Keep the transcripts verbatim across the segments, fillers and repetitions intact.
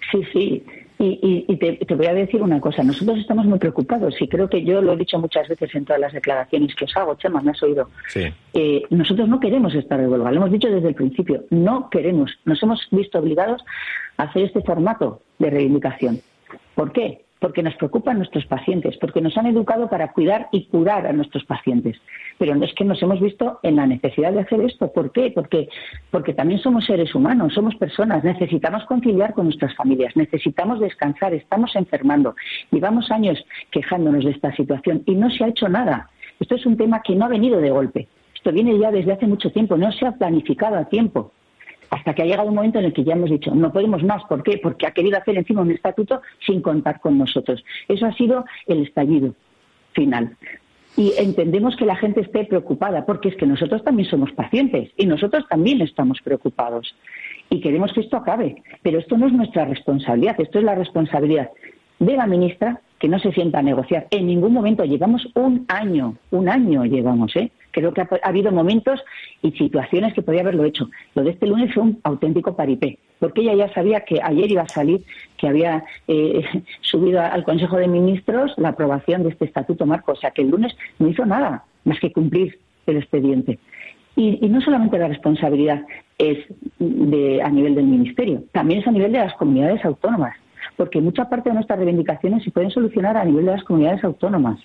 Sí, sí. Y, y, y te, te voy a decir una cosa. Nosotros estamos muy preocupados y creo que yo lo he dicho muchas veces en todas las declaraciones que os hago. Chema, ¿me has oído? Sí. Eh, nosotros no queremos estar de huelga. Lo hemos dicho desde el principio. No queremos. Nos hemos visto obligados a hacer este formato de reivindicación. ¿Por qué? Porque nos preocupan nuestros pacientes, porque nos han educado para cuidar y curar a nuestros pacientes. Pero no es que nos hemos visto en la necesidad de hacer esto. ¿Por qué? Porque, porque también somos seres humanos, somos personas, necesitamos conciliar con nuestras familias, necesitamos descansar, estamos enfermando. Llevamos años quejándonos de esta situación y no se ha hecho nada. Esto es un tema que no ha venido de golpe. Esto viene ya desde hace mucho tiempo, no se ha planificado a tiempo. Hasta que ha llegado un momento en el que ya hemos dicho, no podemos más. ¿Por qué? Porque ha querido hacer encima un estatuto sin contar con nosotros. Eso ha sido el estallido final. Y entendemos que la gente esté preocupada, porque es que nosotros también somos pacientes y nosotros también estamos preocupados. Y queremos que esto acabe. Pero esto no es nuestra responsabilidad, esto es la responsabilidad de la ministra, que no se sienta a negociar. En ningún momento llevamos un año, un año llevamos, ¿eh? Creo que ha, ha habido momentos y situaciones que podía haberlo hecho. Lo de este lunes fue un auténtico paripé, porque ella ya sabía que ayer iba a salir, que había eh, subido al Consejo de Ministros la aprobación de este Estatuto Marco. O sea, que el lunes no hizo nada más que cumplir el expediente. Y, y no solamente la responsabilidad es de, a nivel del Ministerio, también es a nivel de las comunidades autónomas, porque mucha parte de nuestras reivindicaciones se pueden solucionar a nivel de las comunidades autónomas.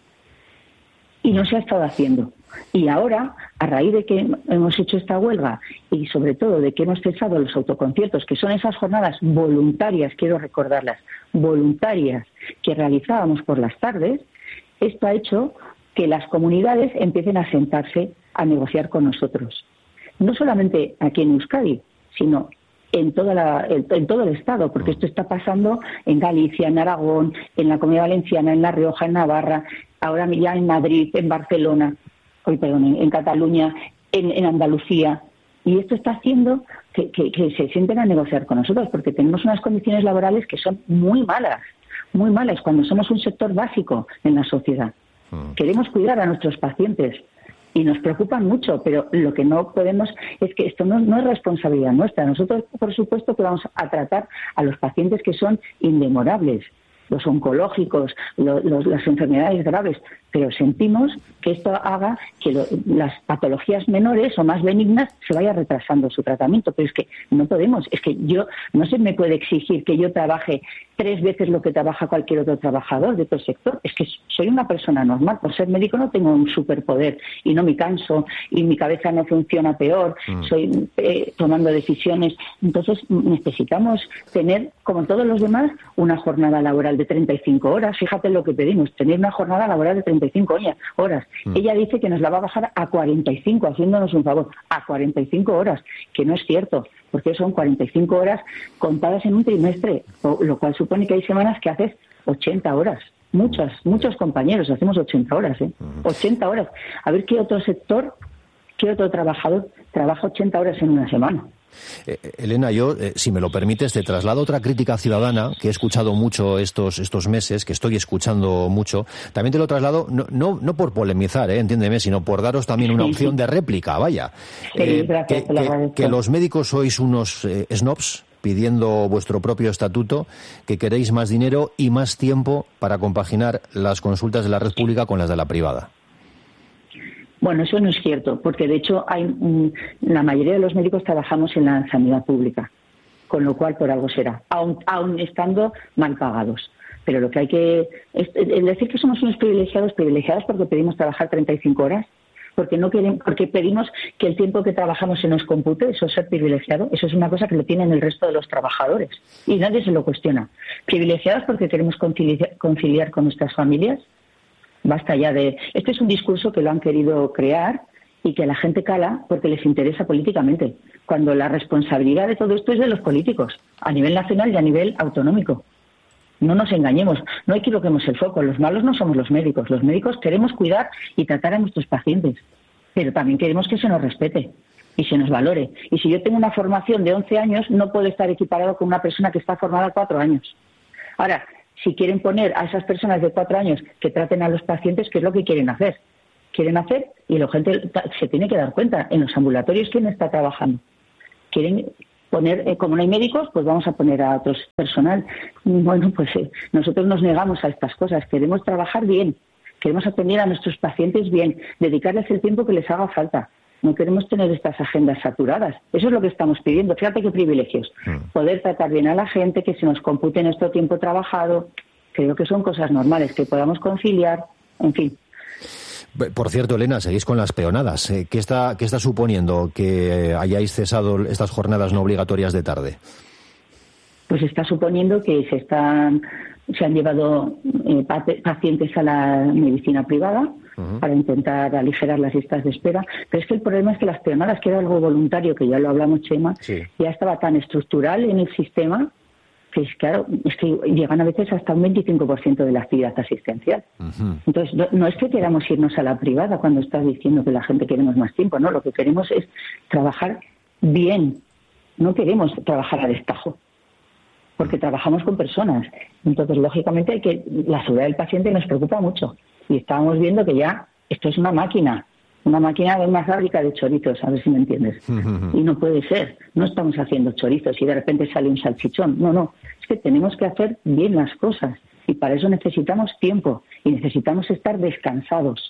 Y no se ha estado haciendo. Y ahora, a raíz de que hemos hecho esta huelga y sobre todo de que hemos cesado los autoconciertos, que son esas jornadas voluntarias, quiero recordarlas, voluntarias que realizábamos por las tardes, esto ha hecho que las comunidades empiecen a sentarse a negociar con nosotros. No solamente aquí en Euskadi, sino en, toda la, en todo el Estado, porque esto está pasando en Galicia, en Aragón, en la Comunidad Valenciana, en La Rioja, en Navarra, ahora ya en Madrid, en Barcelona, hoy perdón, en, en Cataluña, en, en Andalucía. Y esto está haciendo que, que, que se sienten a negociar con nosotros, porque tenemos unas condiciones laborales que son muy malas, muy malas, cuando somos un sector básico en la sociedad. Mm. Queremos cuidar a nuestros pacientes y nos preocupan mucho, pero lo que no podemos es que esto no, no es responsabilidad nuestra. Nosotros, por supuesto, que vamos a tratar a los pacientes que son indemorables, los oncológicos, los, los, las enfermedades graves, pero sentimos que esto haga que lo, las patologías menores o más benignas se vaya retrasando su tratamiento. Pero es que no podemos, es que yo no se me puede exigir que yo trabaje tres veces lo que trabaja cualquier otro trabajador de otro sector. Es que soy una persona normal, por ser médico no tengo un superpoder y no me canso y mi cabeza no funciona peor, mm. soy eh, tomando decisiones. Entonces necesitamos tener, como todos los demás, una jornada laboral de treinta y cinco horas. Fíjate lo que pedimos, tener una jornada laboral de treinta y cinco horas. Mm. Ella dice que nos la va a bajar a cuarenta y cinco, haciéndonos un favor, a cuarenta y cinco horas, que no es cierto, porque son cuarenta y cinco horas contadas en un trimestre, lo cual supone que hay semanas que haces ochenta horas. Muchas, muchos compañeros hacemos ochenta horas, ¿eh? Mm. ochenta horas. A ver qué otro sector, qué otro trabajador trabaja ochenta horas en una semana. Eh, Elena, yo, eh, si me lo permites, te traslado otra crítica ciudadana que he escuchado mucho estos estos meses, que estoy escuchando mucho. También te lo traslado, no no, no por polemizar, eh, entiéndeme, sino por daros también una opción de réplica, vaya. Sí, eh, gracias, que, que, que los médicos sois unos eh, snobs pidiendo vuestro propio estatuto, que queréis más dinero y más tiempo para compaginar las consultas de la red pública con las de la privada. Bueno, eso no es cierto, porque de hecho hay um, la mayoría de los médicos trabajamos en la sanidad pública, con lo cual por algo será, aun, aun estando mal pagados. Pero lo que hay que es, es decir que somos unos privilegiados, privilegiados porque pedimos trabajar treinta y cinco horas, porque no queremos, porque pedimos que el tiempo que trabajamos se nos compute. Eso es ser privilegiado, eso es una cosa que lo tienen el resto de los trabajadores y nadie se lo cuestiona. Privilegiados porque queremos conciliar, conciliar con nuestras familias. Basta ya de... Este es un discurso que lo han querido crear y que la gente cala porque les interesa políticamente, cuando la responsabilidad de todo esto es de los políticos, a nivel nacional y a nivel autonómico. No nos engañemos, no equivoquemos el foco. Los malos no somos los médicos. Los médicos queremos cuidar y tratar a nuestros pacientes, pero también queremos que se nos respete y se nos valore. Y si yo tengo una formación de once años, no puedo estar equiparado con una persona que está formada cuatro años. Ahora, si quieren poner a esas personas de cuatro años que traten a los pacientes, ¿qué es lo que quieren hacer? Quieren hacer, y la gente se tiene que dar cuenta, en los ambulatorios, ¿quién está trabajando? Quieren poner, eh, como no hay médicos, pues vamos a poner a otros personal. Bueno, pues eh, nosotros nos negamos a estas cosas, queremos trabajar bien, queremos atender a nuestros pacientes bien, dedicarles el tiempo que les haga falta. No queremos tener estas agendas saturadas. Eso es lo que estamos pidiendo. Fíjate qué privilegios. Mm. Poder tratar bien a la gente, que se nos compute nuestro tiempo trabajado. Creo que son cosas normales, que podamos conciliar, en fin. Por cierto, Elena, seguís con las peonadas. ¿Qué está, qué está suponiendo que hayáis cesado estas jornadas no obligatorias de tarde? Pues está suponiendo que se están, se han llevado eh, pacientes a la medicina privada, uh-huh, para intentar aligerar las listas de espera. Pero es que el problema es que las peonadas, que era algo voluntario, que ya lo hablamos, Chema, sí, ya estaba tan estructural en el sistema que es claro, es que llegan a veces hasta un veinticinco por ciento de la actividad asistencial. Uh-huh. Entonces, no, no es que queramos irnos a la privada cuando estás diciendo que la gente queremos más tiempo, no, lo que queremos es trabajar bien, no queremos trabajar a destajo, porque trabajamos con personas. Entonces, lógicamente, hay que la seguridad del paciente nos preocupa mucho. Y estábamos viendo que ya esto es una máquina, una máquina de una fábrica de chorizos, a ver si me entiendes. Y no puede ser, no estamos haciendo chorizos y de repente sale un salchichón. No, no, es que tenemos que hacer bien las cosas y para eso necesitamos tiempo y necesitamos estar descansados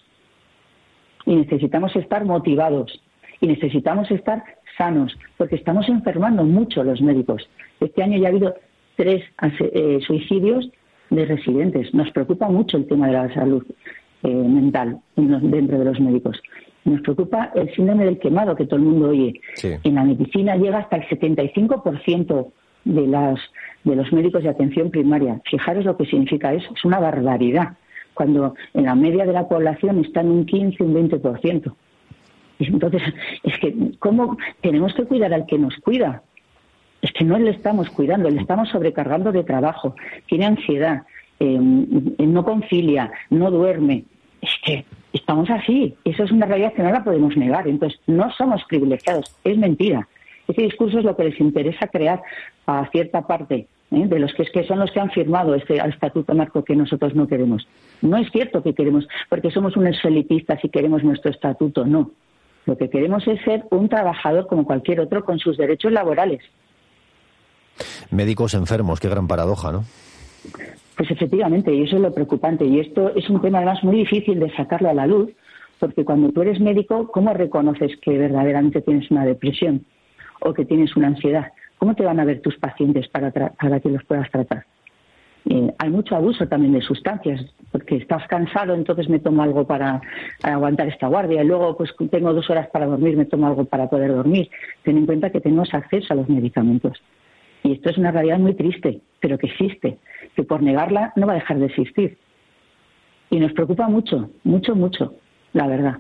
y necesitamos estar motivados y necesitamos estar sanos, porque estamos enfermando mucho los médicos. Este año ya ha habido tres eh, suicidios de residentes. Nos preocupa mucho el tema de la salud eh, mental dentro de los médicos. Nos preocupa el síndrome del quemado que todo el mundo oye. Sí. En la medicina llega hasta el setenta y cinco por ciento de, las, de los médicos de atención primaria. Fijaros lo que significa eso. Es una barbaridad. Cuando en la media de la población está en un quince, un veinte por ciento. Y entonces, es que, ¿cómo tenemos que cuidar al que nos cuida? Es que no le estamos cuidando, le estamos sobrecargando de trabajo. Tiene ansiedad, eh, no concilia, no duerme. Es que estamos así. Eso es una realidad que no la podemos negar. Entonces, no somos privilegiados. Es mentira. Ese discurso es lo que les interesa crear a cierta parte, ¿eh? de los que, es que son los que han firmado este estatuto marco que nosotros no queremos. No es cierto que queremos, porque somos unos elitistas y queremos nuestro estatuto, no. Lo que queremos es ser un trabajador como cualquier otro con sus derechos laborales. Médicos enfermos, qué gran paradoja, ¿no? Pues efectivamente, y eso es lo preocupante. Y esto es un tema además muy difícil de sacarlo a la luz, porque cuando tú eres médico, ¿cómo reconoces que verdaderamente tienes una depresión o que tienes una ansiedad? ¿Cómo te van a ver tus pacientes para, tra- para que los puedas tratar? Eh, hay mucho abuso también de sustancias, porque estás cansado, entonces me tomo algo para, para aguantar esta guardia, y luego pues tengo dos horas para dormir, me tomo algo para poder dormir. Ten en cuenta que tenemos acceso a los medicamentos. Y esto es una realidad muy triste, pero que existe, que por negarla no va a dejar de existir. Y nos preocupa mucho, mucho, mucho, la verdad.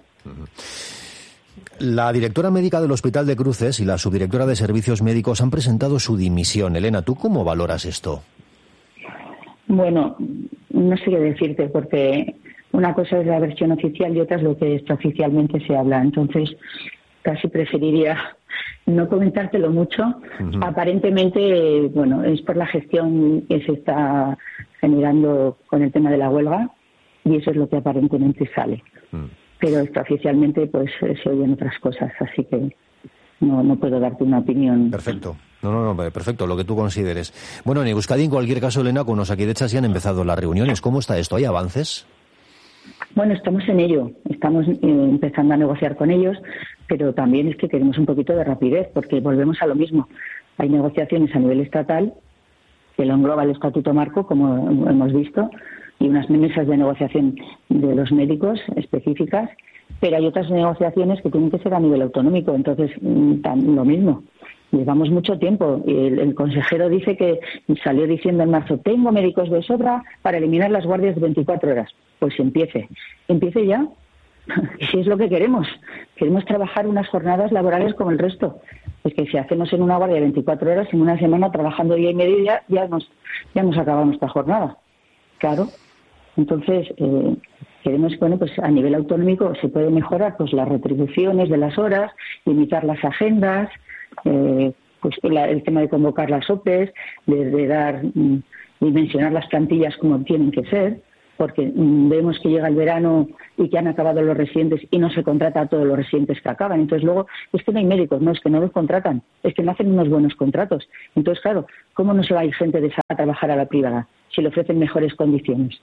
La directora médica del Hospital de Cruces y la subdirectora de Servicios Médicos han presentado su dimisión. Elena, ¿tú cómo valoras esto? Bueno, no sé qué decirte, porque una cosa es la versión oficial y otra es lo que extraoficialmente se habla. Entonces, casi preferiría no comentártelo mucho. Uh-huh. Aparentemente, bueno, es por la gestión que se está generando con el tema de la huelga y eso es lo que aparentemente sale. Uh-huh. Pero extraoficialmente, pues, se oyen otras cosas, así que no, no puedo darte una opinión. Perfecto. No, no, no, perfecto, lo que tú consideres. Bueno, en Euskadi, en cualquier caso, Elena, con Osakidetza sí han empezado las reuniones. ¿Cómo está esto? ¿Hay avances? Bueno, estamos en ello. Estamos eh, empezando a negociar con ellos, pero también es que queremos un poquito de rapidez, porque volvemos a lo mismo. Hay negociaciones a nivel estatal, que lo engloba el Estatuto Marco, como hemos visto, y unas mesas de negociación de los médicos específicas, pero hay otras negociaciones que tienen que ser a nivel autonómico, entonces tan, lo mismo. Llevamos mucho tiempo. El, el consejero dice que salió diciendo en marzo, tengo médicos de sobra para eliminar las guardias de veinticuatro horas. Pues empiece. Empiece ya. Si es lo que queremos. Queremos trabajar unas jornadas laborales como el resto. Es que si hacemos en una guardia de veinticuatro horas, en una semana trabajando día y medio, ya, ya nos ya nos acabamos nuestra jornada. Claro. Entonces, eh, queremos, bueno, pues a nivel autonómico se puede mejorar pues las retribuciones de las horas, limitar las agendas, Eh, pues la, el tema de convocar las O P Es, de, de dar, mm, dimensionar las plantillas como tienen que ser, porque vemos que llega el verano y que han acabado los residentes y no se contrata a todos los residentes que acaban. Entonces luego, es que no hay médicos, no, es que no los contratan, es que no hacen unos buenos contratos. Entonces, claro, ¿cómo no se va a ir gente de esa a trabajar a la privada si le ofrecen mejores condiciones?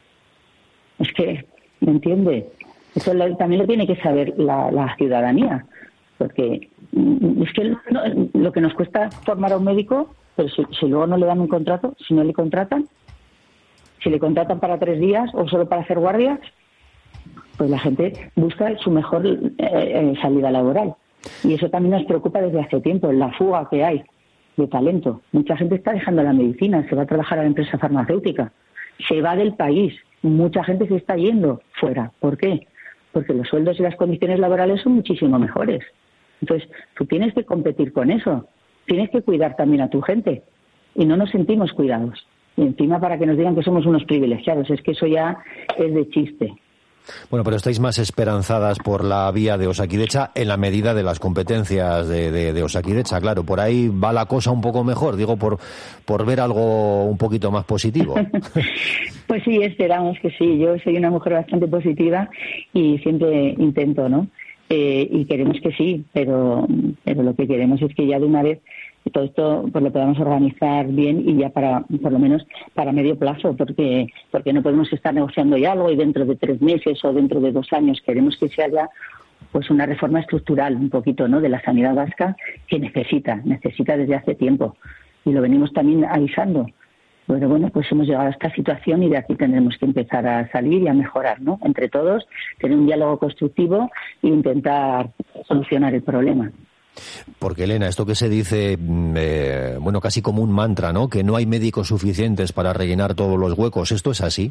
Es que, ¿me entiende? Eso lo, también lo tiene que saber la, la ciudadanía, porque es que no, lo que nos cuesta formar a un médico, pero si, si luego no le dan un contrato, si no le contratan, si le contratan para tres días o solo para hacer guardias, pues la gente busca su mejor eh, eh, salida laboral. Y eso también nos preocupa desde hace tiempo, la fuga que hay de talento. Mucha gente está dejando la medicina, se va a trabajar a la empresa farmacéutica, se va del país, mucha gente se está yendo fuera. ¿Por qué? Porque los sueldos y las condiciones laborales son muchísimo mejores. Entonces, tú tienes que competir con eso, tienes que cuidar también a tu gente, y no nos sentimos cuidados. Y encima para que nos digan que somos unos privilegiados, es que eso ya es de chiste. Bueno, pero estáis más esperanzadas por la vía de Osakidetza en la medida de las competencias de, de, de Osakidetza, claro. Por ahí va la cosa un poco mejor, digo, por, por ver algo un poquito más positivo. Pues sí, esperamos que sí. Yo soy una mujer bastante positiva y siempre intento, ¿no? Eh, y queremos que sí, pero, pero lo que queremos es que ya de una vez todo esto pues lo podamos organizar bien y ya para, por lo menos para medio plazo, porque porque no podemos estar negociando ya algo y dentro de tres meses o dentro de dos años. Queremos que sea ya pues una reforma estructural un poquito, ¿no?, de la sanidad vasca, que necesita, necesita desde hace tiempo, y lo venimos también avisando. Pero bueno, pues hemos llegado a esta situación y de aquí tendremos que empezar a salir y a mejorar, ¿no? Entre todos, tener un diálogo constructivo e intentar solucionar el problema. Porque, Elena, esto que se dice, eh, bueno, casi como un mantra, ¿no?, que no hay médicos suficientes para rellenar todos los huecos, ¿esto es así?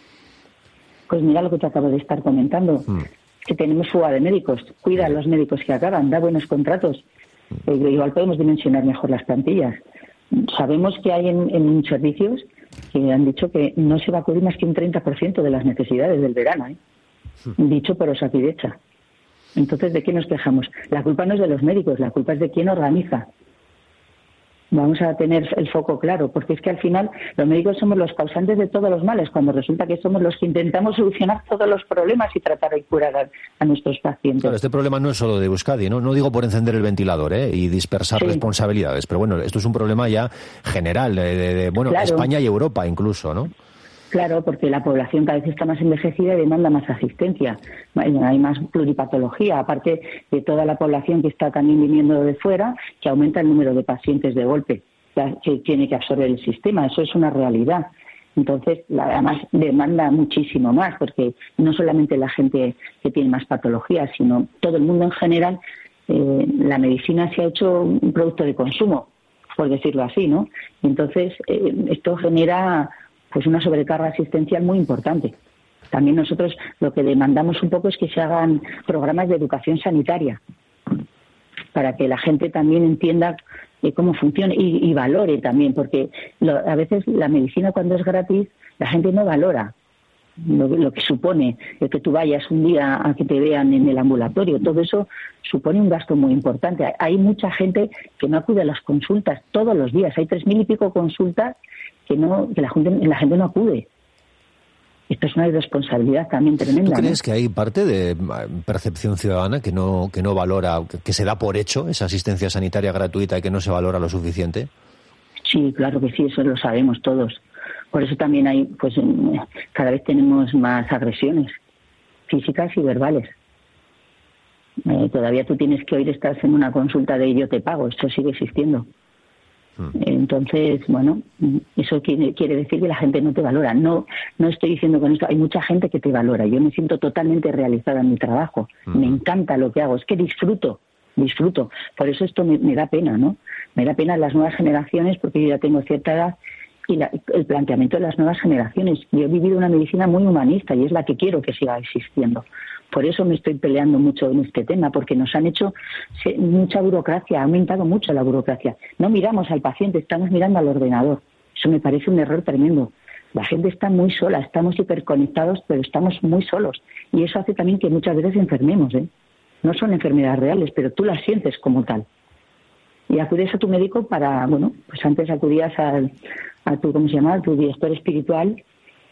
Pues mira lo que te acabo de estar comentando, mm. que tenemos fuga de médicos, cuida a los médicos que acaban, da buenos contratos, eh, igual podemos dimensionar mejor las plantillas. Sabemos que hay en, en servicios que han dicho que no se va a cubrir más que un treinta por ciento de las necesidades del verano, ¿eh? Mm. Dicho por Osakidetza. Entonces, ¿de qué nos quejamos? La culpa no es de los médicos, la culpa es de quien organiza. Vamos a tener el foco claro, porque es que al final los médicos somos los causantes de todos los males, cuando resulta que somos los que intentamos solucionar todos los problemas y tratar de curar a, a nuestros pacientes. Claro, este problema no es solo de Euskadi, ¿no? No digo por encender el ventilador, ¿eh?, y dispersar sí. responsabilidades, pero bueno, esto es un problema ya general, de, de, de bueno, claro. España y Europa incluso, ¿no? Claro, porque la población cada vez está más envejecida y demanda más asistencia. Hay más pluripatología, aparte de toda la población que está también viniendo de fuera, que aumenta el número de pacientes de golpe que tiene que absorber el sistema. Eso es una realidad. Entonces, además, demanda muchísimo más, porque no solamente la gente que tiene más patologías, sino todo el mundo en general. Eh, la medicina se ha hecho un producto de consumo, por decirlo así, ¿no? Entonces, eh, esto genera pues una sobrecarga asistencial muy importante. También nosotros lo que demandamos un poco es que se hagan programas de educación sanitaria para que la gente también entienda eh, cómo funciona y, y valore también, porque lo, a veces la medicina cuando es gratis la gente no valora lo, lo que supone el que tú vayas un día a que te vean en el ambulatorio. Todo eso supone un gasto muy importante. Hay mucha gente que no acude a las consultas todos los días. Hay tres mil y pico consultas que no que la gente, la gente no acude. Esto es una irresponsabilidad también tremenda. ¿Tú crees ¿no? que hay parte de percepción ciudadana que no que no valora, que se da por hecho esa asistencia sanitaria gratuita y que no se valora lo suficiente? Sí, claro que sí, eso lo sabemos todos. Por eso también hay, pues cada vez tenemos más agresiones físicas y verbales. Eh, todavía tú tienes que oír, estás en una consulta de yo te pago, esto sigue existiendo. Entonces, bueno, eso quiere, quiere decir que la gente no te valora. No no estoy diciendo con esto, hay mucha gente que te valora. Yo me siento totalmente realizada en mi trabajo. Uh-huh. Me encanta lo que hago, es que disfruto, disfruto. Por eso esto me, me da pena, ¿no? Me da pena las nuevas generaciones, porque yo ya tengo cierta edad, y la, el planteamiento de las nuevas generaciones. Yo he vivido una medicina muy humanista y es la que quiero que siga existiendo. Por eso me estoy peleando mucho en este tema, porque nos han hecho mucha burocracia, ha aumentado mucho la burocracia. No miramos al paciente, estamos mirando al ordenador. Eso me parece un error tremendo. La gente está muy sola, estamos hiperconectados, pero estamos muy solos. Y eso hace también que muchas veces enfermemos, ¿eh? No son enfermedades reales, pero tú las sientes como tal. Y acudes a tu médico para, bueno, pues antes acudías al, a tu, ¿cómo se llama?, a tu director espiritual,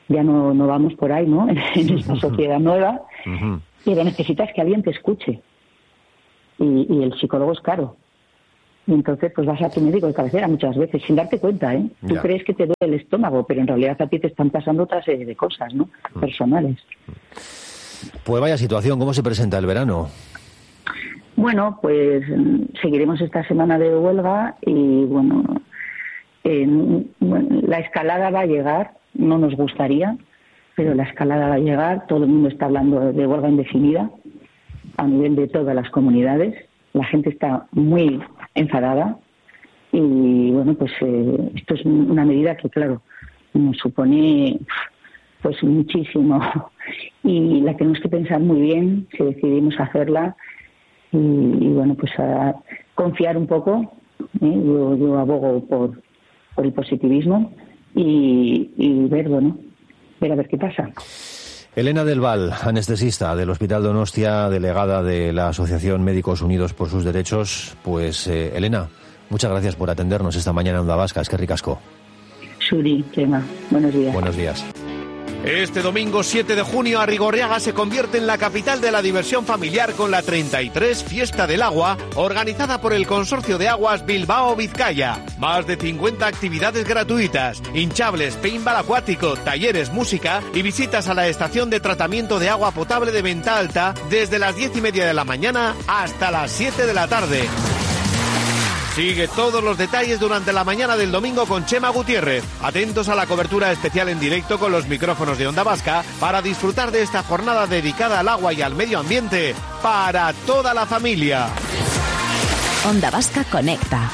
ya no, no vamos por ahí, ¿no? En esta sociedad nueva, uh-huh. pero necesitas que alguien te escuche. Y, y el psicólogo es caro. Y entonces pues vas a tu médico de cabecera muchas veces, sin darte cuenta, ¿eh? Tú ya. crees que te duele el estómago, pero en realidad a ti te están pasando otra serie de cosas, ¿no? Uh-huh. Personales. Pues vaya situación, ¿cómo se presenta el verano? Bueno, pues seguiremos esta semana de huelga y, bueno, eh, bueno, la escalada va a llegar, no nos gustaría, pero la escalada va a llegar, todo el mundo está hablando de huelga indefinida a nivel de todas las comunidades, la gente está muy enfadada y, bueno, pues eh, esto es una medida que, claro, nos supone pues muchísimo y la tenemos que pensar muy bien si decidimos hacerla. Y, y bueno, pues a confiar un poco, ¿eh? yo, yo abogo por, por el positivismo y, y ver, bueno, ver a ver qué pasa. Elena del Val, anestesista del Hospital Donostia, delegada de la Asociación Médicos Unidos por sus Derechos. Pues, eh, Elena, muchas gracias por atendernos esta mañana en Onda Vasca. Es que ricasco. Suri, Chema, buenos días. Buenos días. Este domingo siete de junio, Arrigorriaga se convierte en la capital de la diversión familiar con la treinta y tres Fiesta del Agua, organizada por el Consorcio de Aguas Bilbao-Vizcaya. Más de cincuenta actividades gratuitas, hinchables, paintball acuático, talleres, música y visitas a la estación de tratamiento de agua potable de Venta Alta desde las diez y media de la mañana hasta las siete de la tarde. Sigue todos los detalles durante la mañana del domingo con Chema Gutiérrez. Atentos a la cobertura especial en directo con los micrófonos de Onda Vasca para disfrutar de esta jornada dedicada al agua y al medio ambiente para toda la familia. Onda Vasca conecta.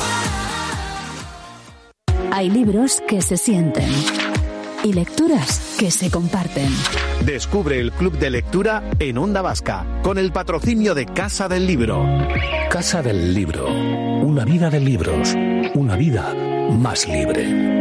Hay libros que se sienten y lecturas que se comparten. Descubre el Club de Lectura en Onda Vasca con el patrocinio de Casa del Libro. Casa del Libro. Una vida de libros. Una vida más libre.